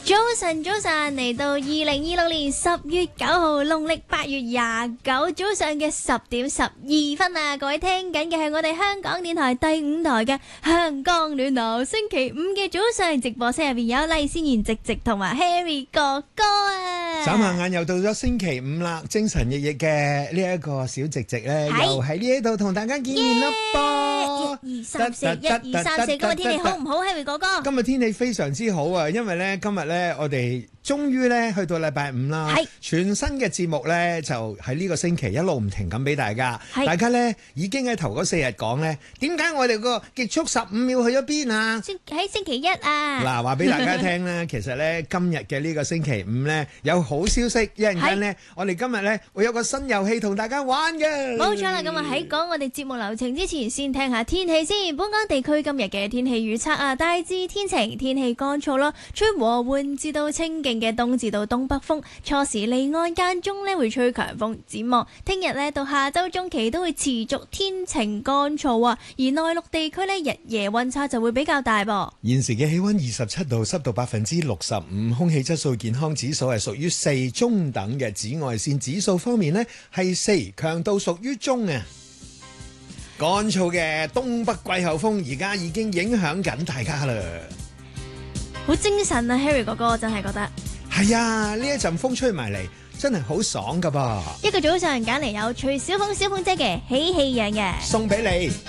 早晨，嚟到2026年10月9號，農曆8月29早上嘅10點12分啊！各位聽緊嘅係我哋香港電台第5台嘅香港暖流，星期5嘅早上直播室入邊有黎思妍直直同埋 Harry 哥哥啊！ 眨下眼又到咗星期5啦，精神奕奕嘅呢一個小直直咧，又喺呢一度同大家見面啦噃 ！1、2、3、4，今日天氣好唔好 ，Harry 哥哥？ 今日天氣非常之好啊，因為咧今日咧我哋終於咧去到禮拜5啦，全新嘅節目咧就喺呢個星期一路唔停咁俾大家，大家咧已經喺頭嗰4日講咧，點解我哋個極速15秒去咗邊啊？ 喺星期一啊！ 嗱，話俾大家聽咧，其實咧今日嘅呢個星期5咧有好消息，一陣間咧我哋今日咧會有個新遊戲同大家玩嘅。 冇錯啦，咁啊喺講我哋節目流程之前，先聽下天氣先。本港地區今日嘅天氣預測啊，大致天晴，天氣乾燥咯，吹和緩至到清勁嘅東至到東北風，初時離岸間中咧會吹強風。展望聽日咧到下周中期都會持續天晴乾燥啊，而內陸地區咧日夜溫差就會比較大噃。 現時嘅氣溫27度，濕度65%，空氣質素健康指數係屬於4中等嘅，紫外線指數方面呢係4，強度屬於中啊。乾燥嘅東北季候風而家已經影響緊大家啦， 好精神啊 Harry 哥哥，真係覺得係啊，呢一陣風吹埋嚟真係好爽噶噃。 一個早上揀嚟有徐小鳳小鳳姐嘅喜氣洋洋， 送俾你。